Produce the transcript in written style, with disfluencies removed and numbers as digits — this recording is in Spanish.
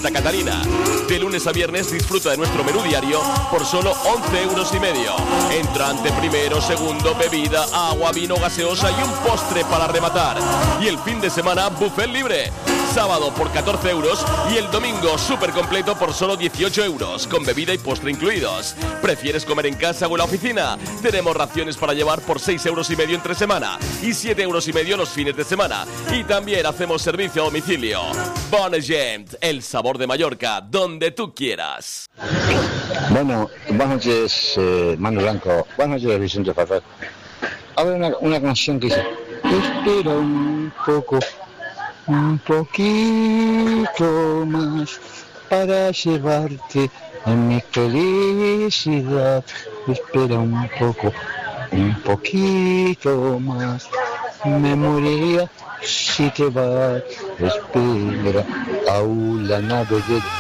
Santa Catalina. De lunes a viernes disfruta de nuestro menú diario por solo 11,5 €. Entrante primero, segundo, bebida, agua, vino, gaseosa y un postre para rematar. Y el fin de semana, buffet libre. Sábado por 14 € y el domingo súper completo por solo 18 €, con bebida y postre incluidos. ¿Prefieres comer en casa o en la oficina? Tenemos raciones para llevar por 6,5 € entre semana y 7,5 € los fines de semana. Y también hacemos servicio a domicilio. Bon Gent, el sabor de Mallorca, donde tú quieras. Bueno, buenas noches, Manu Blanco. Buenas noches, Vicente Ferrer. A ver, una canción que dice: espera un poco, un poquito más para llevarte en mi felicidad. Espera un poco, un poquito más. Me moriría si te vas. Espera, aún la nave de